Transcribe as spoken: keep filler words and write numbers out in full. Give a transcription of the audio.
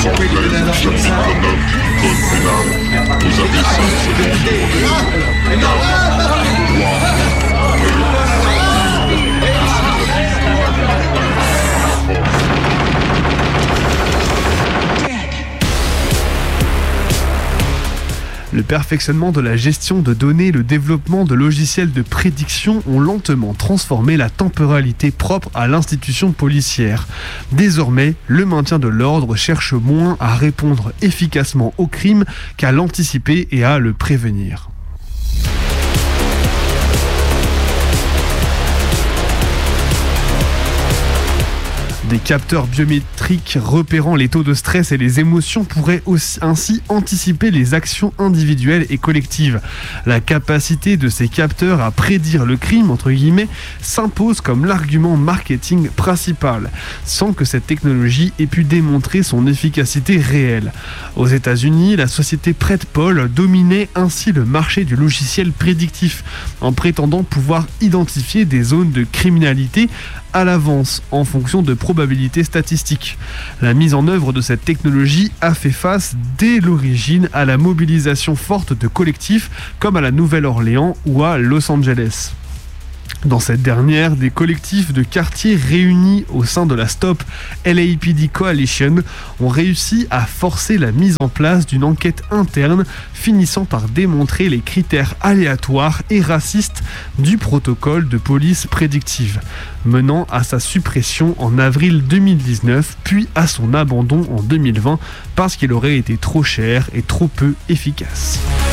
Le perfectionnement de la gestion de données et le développement de logiciels de prédiction ont lentement transformé la temporalité propre à l'institution policière. Désormais, le maintien de l'ordre cherche moins à répondre efficacement au crime qu'à l'anticiper et à le prévenir. Des capteurs biométriques repérant les taux de stress et les émotions pourraient aussi ainsi anticiper les actions individuelles et collectives. La capacité de ces capteurs à prédire le crime, entre guillemets, s'impose comme l'argument marketing principal, sans que cette technologie ait pu démontrer son efficacité réelle. Aux États-Unis, la société Predpol dominait ainsi le marché du logiciel prédictif, en prétendant pouvoir identifier des zones de criminalité à l'avance en fonction de probabilités statistiques. La mise en œuvre de cette technologie a fait face dès l'origine à la mobilisation forte de collectifs comme à la Nouvelle-Orléans ou à Los Angeles. Dans cette dernière, des collectifs de quartiers réunis au sein de la Stop L A P D Coalition ont réussi à forcer la mise en place d'une enquête interne finissant par démontrer les critères aléatoires et racistes du protocole de police prédictive, menant à sa suppression en avril deux mille dix-neuf, puis à son abandon en deux mille vingt parce qu'il aurait été trop cher et trop peu efficace.